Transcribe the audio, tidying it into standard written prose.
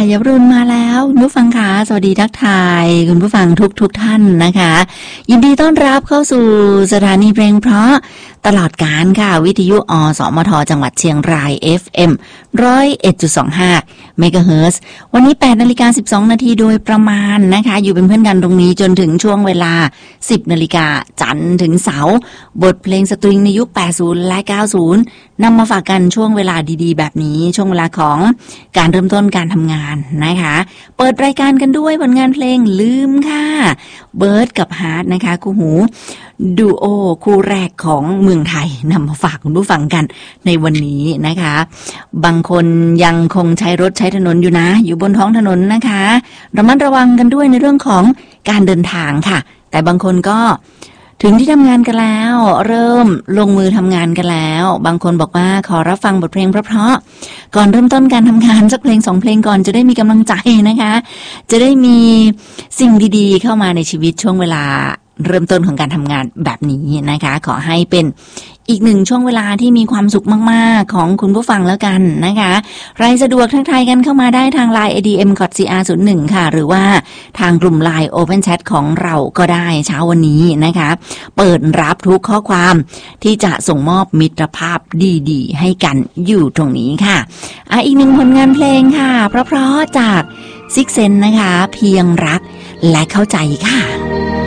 ยบรุณมาแล้วคุณผู้ฟังคะสวัสดีทักทายคุณผู้ฟังทุกท่านนะคะยินดีต้อนรับเข้าสู่สถานีเพลงเพราะตลอดกาลค่ะวิทยุอสมทจังหวัดเชียงราย FM 101.25 เมกะเฮิรตซ์วันนี้ 8:12 น.โดยประมาณนะคะอยู่เป็นเพื่อนกันตรงนี้จนถึงช่วงเวลา 10 นาฬิกาจันทร์ถึงเสาร์บทเพลงสตริงในยุค 80 และ 90 นำมาฝากกันช่วงเวลาดีๆแบบนี้ช่วงเวลาของการเริ่มต้นการทำงานนะคะเปิดรายการกันด้วยผลงานเพลงลืมค่ะเบิร์ดกับฮาร์ทนะคะคู่หูดูโอคู่แรกของเมืองไทยนำมาฝากคุณผู้ฟังกันในวันนี้นะคะบางคนยังคงใช้รถใช้ถนนอยู่นะอยู่บนท้องถนนนะคะระมัดระวังกันด้วยในเรื่องของการเดินทางค่ะแต่บางคนก็ถึงที่ทำงานกันแล้วเริ่มลงมือทำงานกันแล้วบางคนบอกว่าขอรับฟังบทเพลงเพราะๆก่อนเริ่มต้นการทำงานสักเพลง2เพลงก่อนจะได้มีกำลังใจนะคะจะได้มีสิ่งดีๆเข้ามาในชีวิตช่วงเวลาเริ่มต้นของการทำงานแบบนี้นะคะขอให้เป็นอีกหนึ่งช่วงเวลาที่มีความสุขมากๆของคุณผู้ฟังแล้วกันนะคะใครสะดวกทักทายกันเข้ามาได้ทาง LINE ADM-CR01 ค่ะหรือว่าทางกลุ่ม LINE Open Chat ของเราก็ได้เช้าวันนี้นะคะเปิดรับทุกข้อความที่จะส่งมอบมิตรภาพดีๆให้กันอยู่ตรงนี้ค่ะอีกหนึ่งผลงานเพลงค่ะเพราะๆจากซิกเซนนะคะเพียงรักและเข้าใจค่ะ